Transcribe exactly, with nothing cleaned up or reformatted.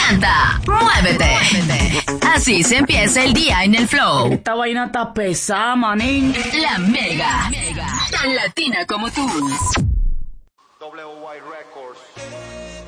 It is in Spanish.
Canta, muévete. Así se empieza el día en el flow. Esta vaina está pesada, manín. La Mega, tan latina como tú.